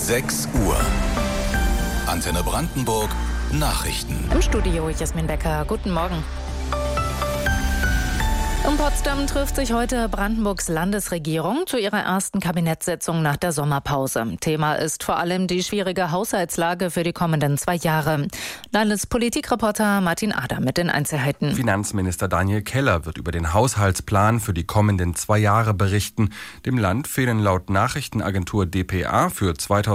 6 Uhr. Antenne Brandenburg Nachrichten. Im Studio Jasmin Becker. Guten Morgen. In Potsdam trifft sich heute Brandenburgs Landesregierung zu ihrer ersten Kabinettssitzung nach der Sommerpause. Thema ist vor allem die schwierige Haushaltslage für die kommenden 2 Jahre. Landespolitikreporter Martin Ader mit den Einzelheiten. Finanzminister Daniel Keller wird über den Haushaltsplan für die kommenden 2 Jahre berichten. Dem Land fehlen laut Nachrichtenagentur dpa für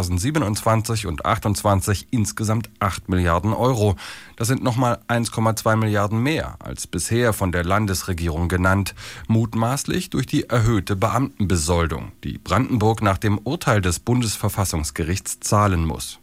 2027 und 2028 insgesamt 8 Milliarden Euro. Das sind nochmal 1,2 Milliarden mehr als bisher von der Landesregierung genannt. Mutmaßlich durch die erhöhte Beamtenbesoldung, die Brandenburg nach dem Urteil des Bundesverfassungsgerichts zahlen muss.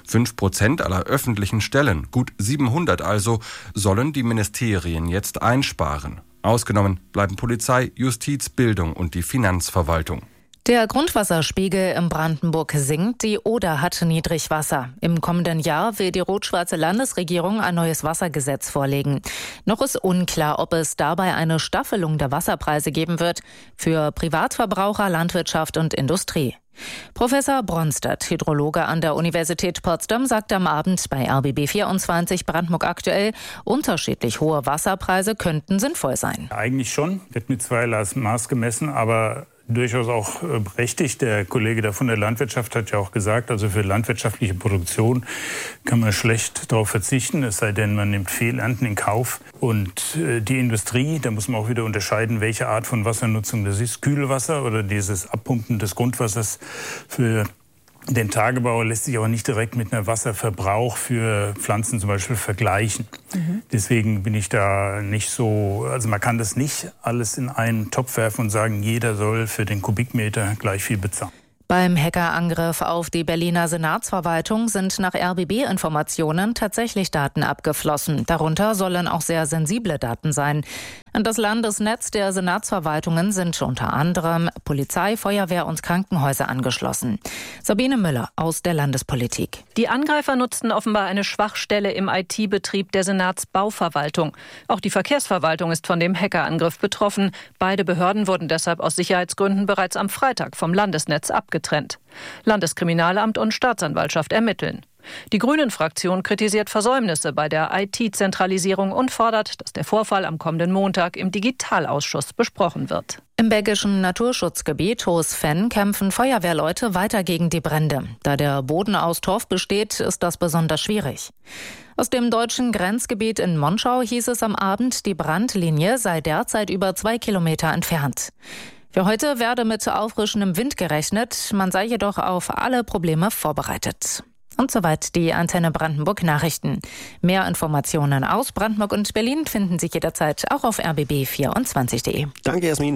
5% aller öffentlichen Stellen, gut 700 also, sollen die Ministerien jetzt einsparen. Ausgenommen bleiben Polizei, Justiz, Bildung und die Finanzverwaltung. Der Grundwasserspiegel in Brandenburg sinkt, die Oder hat Niedrigwasser. Im kommenden Jahr will die rot-schwarze Landesregierung ein neues Wassergesetz vorlegen. Noch ist unklar, ob es dabei eine Staffelung der Wasserpreise geben wird für Privatverbraucher, Landwirtschaft und Industrie. Professor Bronstadt, Hydrologe an der Universität Potsdam, sagt am Abend bei RBB 24 Brandenburg aktuell, unterschiedlich hohe Wasserpreise könnten sinnvoll sein. Eigentlich schon, wird mit zweierlei Maß gemessen, aber durchaus auch berechtigt. Der Kollege da von der Landwirtschaft hat ja auch gesagt, also für landwirtschaftliche Produktion kann man schlecht darauf verzichten, es sei denn, man nimmt Fehlernten in Kauf. Und die Industrie, da muss man auch wieder unterscheiden, welche Art von Wassernutzung das ist. Kühlwasser oder dieses Abpumpen des Grundwassers für den Tagebau lässt sich auch nicht direkt mit einem Wasserverbrauch für Pflanzen zum Beispiel vergleichen. Deswegen bin ich da nicht so, also man kann das nicht alles in einen Topf werfen und sagen, jeder soll für den Kubikmeter gleich viel bezahlen. Beim Hackerangriff auf die Berliner Senatsverwaltung sind nach RBB-Informationen tatsächlich Daten abgeflossen. Darunter sollen auch sehr sensible Daten sein. An das Landesnetz der Senatsverwaltungen sind unter anderem Polizei, Feuerwehr und Krankenhäuser angeschlossen. Sabine Müller aus der Landespolitik. Die Angreifer nutzten offenbar eine Schwachstelle im IT-Betrieb der Senatsbauverwaltung. Auch die Verkehrsverwaltung ist von dem Hackerangriff betroffen. Beide Behörden wurden deshalb aus Sicherheitsgründen bereits am Freitag vom Landesnetz abgetrennt. Landeskriminalamt und Staatsanwaltschaft ermitteln. Die Grünen-Fraktion kritisiert Versäumnisse bei der IT-Zentralisierung und fordert, dass der Vorfall am kommenden Montag im Digitalausschuss besprochen wird. Im belgischen Naturschutzgebiet Hoos-Venn kämpfen Feuerwehrleute weiter gegen die Brände. Da der Boden aus Torf besteht, ist das besonders schwierig. Aus dem deutschen Grenzgebiet in Monschau hieß es am Abend, die Brandlinie sei derzeit über 2 Kilometer entfernt. Für heute werde mit auffrischendem Wind gerechnet, man sei jedoch auf alle Probleme vorbereitet. Und soweit die Antenne Brandenburg Nachrichten. Mehr Informationen aus Brandenburg und Berlin finden Sie jederzeit auch auf rbb24.de. Danke, Jasmin.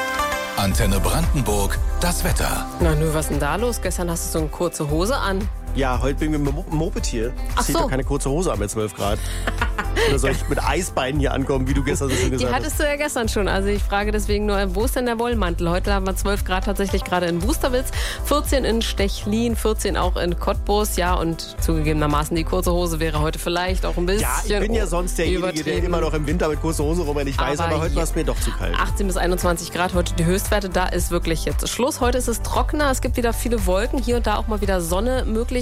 Antenne Brandenburg, das Wetter. Na, nur was ist denn da los? Gestern hast du so eine kurze Hose an. Ja, heute bin ich mit dem Moped hier. Ach Zieht so. doch keine kurze Hose an bei 12 Grad. Oder soll ich mit Eisbeinen hier ankommen, wie du gestern so schön gesagt Die hast? hattest du ja gestern schon. Also ich frage deswegen nur, wo ist denn der Wollmantel? Heute haben wir 12 Grad tatsächlich gerade in Wusterwitz, 14 in Stechlin, 14 auch in Cottbus. Ja, und zugegebenermaßen die kurze Hose wäre heute vielleicht auch ein bisschen Ja, ich bin ja sonst derjenige, der immer noch im Winter mit kurzer Hose rumrennt. Ich weiß, aber heute war es mir doch zu kalt. 18 bis 21 Grad heute die Höchstwerte. Da ist wirklich jetzt Schluss. Heute ist es trockener. Es gibt wieder viele Wolken. Hier und da auch mal wieder Sonne möglich.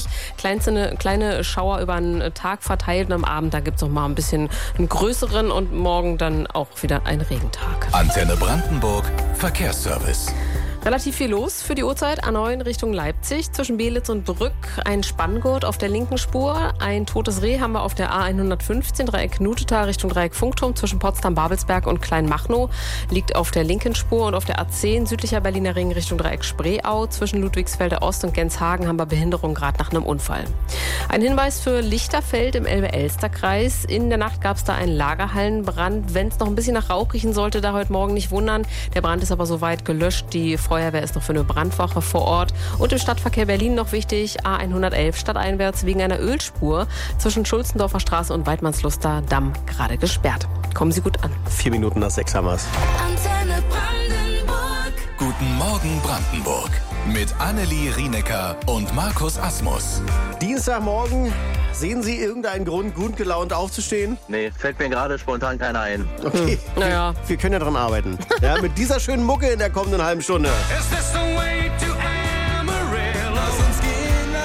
Kleine Schauer über den Tag verteilt. Und am Abend, da gibt es noch mal ein bisschen einen größeren und morgen dann auch wieder ein Regentag. Antenne Brandenburg, Verkehrsservice. Relativ viel los für die Uhrzeit. A9 Richtung Leipzig, zwischen Belitz und Brück. Ein Spanngurt auf der linken Spur. Ein totes Reh haben wir auf der A115, Dreieck Nutetal Richtung Dreieck Funkturm. Zwischen Potsdam-Babelsberg und Kleinmachnow liegt auf der linken Spur. Und auf der A10 südlicher Berliner Ring Richtung Dreieck Spreeau. Zwischen Ludwigsfelder Ost und Genshagen haben wir Behinderung gerade nach einem Unfall. Ein Hinweis für Lichterfeld im Elbe-Elster-Kreis. In der Nacht gab es da einen Lagerhallenbrand. Wenn es noch ein bisschen nach Rauch riechen sollte, da heute Morgen nicht wundern. Der Brand ist aber soweit gelöscht. Die Feuerwehr ist noch für eine Brandwache vor Ort. Und im Stadtverkehr Berlin noch wichtig, A111 stadteinwärts wegen einer Ölspur zwischen Schulzendorfer Straße und Weidmannsluster Damm gerade gesperrt. Kommen Sie gut an. 4 Minuten nach 6 haben wir's. Antenne Brandenburg. Guten Morgen Brandenburg. Mit Annelie Rienecker und Markus Asmus. Dienstagmorgen, sehen Sie irgendeinen Grund, gut gelaunt aufzustehen? Nee, fällt mir gerade spontan keiner ein. Okay, Naja. wir können ja dran arbeiten. Ja, mit dieser schönen Mucke in der kommenden halben Stunde. Is this the way to Amarillo? Lass uns gehen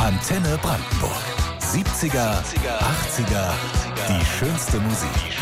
Antenne Brandenburg. 70er, 80er, die schönste Musik.